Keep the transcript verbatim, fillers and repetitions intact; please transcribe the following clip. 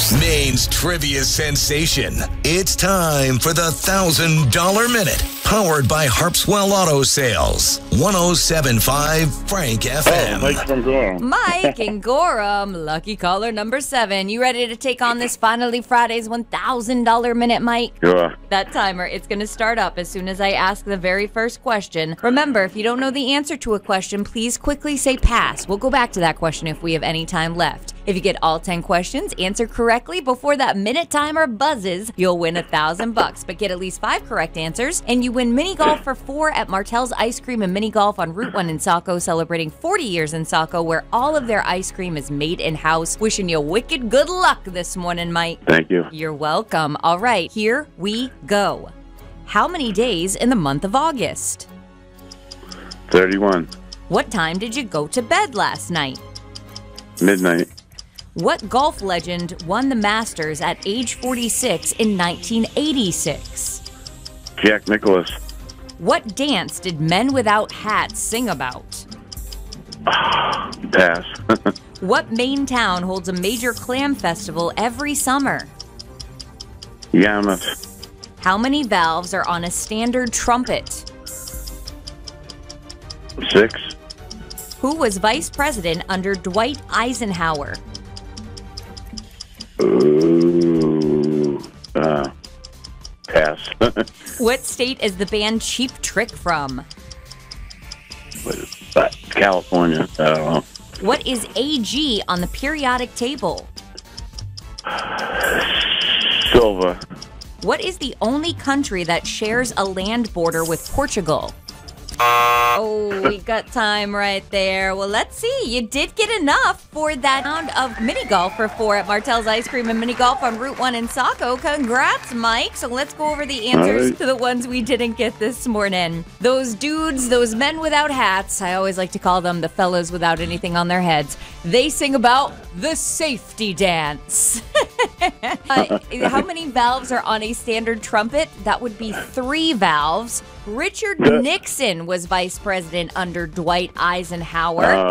Maine's trivia sensation. It's time for the one thousand dollars Minute, powered by Harpswell Auto Sales. one oh seven point five Frank F M. Oh, Mike from Gorham. Mike in Gorham, lucky caller number seven. You ready to take on this Finally Friday's one thousand dollars Minute, Mike? Sure. That timer, it's going to start up as soon as I ask the very first question. Remember, if you don't know the answer to a question, please quickly say pass. We'll go back to that question if we have any time left. If you get all ten questions, answer correctly before that minute timer buzzes, you'll win a thousand bucks. But get at least five correct answers, and you win mini golf for four at Martell's Ice Cream and Mini Golf on Route one in Saco, celebrating forty years in Saco, where all of their ice cream is made in-house. Wishing you wicked good luck this morning, Mike. Thank you. You're welcome. All right, here we go. How many days in the month of August? thirty-one. What time did you go to bed last night? Midnight. What golf legend won the Masters at age forty-six in nineteen eighty-six? Jack Nicklaus. What dance did Men Without Hats sing about? Pass. What Maine town holds a major clam festival every summer? Yarmouth. How many valves are on a standard trumpet? Six. Who was vice president under Dwight Eisenhower? Ooh. Uh, pass. What state is the band Cheap Trick from? But California. I don't know. What is A G on the periodic table? Silver. What is the only country that shares a land border with Portugal? Oh, we got time right there. Well, let's see. You did get enough for that round of mini golf for four at Martell's Ice Cream and Mini Golf on Route one in Saco. Congrats, Mike. So let's go over the answers right. to the ones we didn't get this morning. Those dudes, those men without hats, I always like to call them the fellas without anything on their heads. They sing about the safety dance. uh, how many valves are on a standard trumpet? That would be three valves. Richard Nixon was vice president under Dwight Eisenhower. Uh,